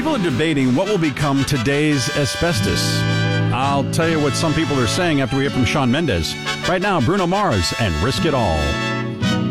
People are debating what will become today's asbestos. I'll tell you what some people are saying after we hear from Shawn Mendes. Right now, Bruno Mars and Risk It All.